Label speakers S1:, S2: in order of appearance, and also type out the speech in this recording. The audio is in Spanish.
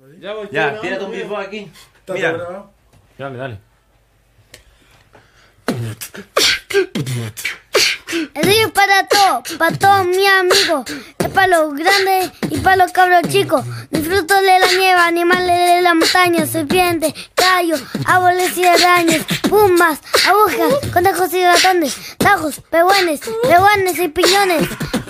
S1: Ya, tírate un bifo aquí. Mira.
S2: Dale.
S3: El río es para todos mis amigos, es para los grandes y para los cabros chicos. Disfruto de la nieve, animales de la montaña, serpientes, callos, árboles y arañas, pumas, agujas, conejos y ratones, tajos, pehuenes y piñones.